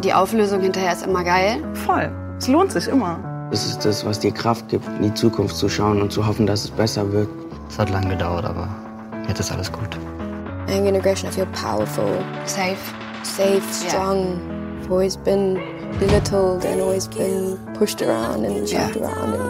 Die Auflösung hinterher ist immer geil. Voll. Es lohnt sich immer. Das ist das, was dir Kraft gibt, in die Zukunft zu schauen und zu hoffen, dass es besser wird. Es hat lange gedauert, aber jetzt ist alles gut. Angry and aggression, I feel powerful. Safe. Safe, strong. I've always been belittled and always been pushed around and shoved around.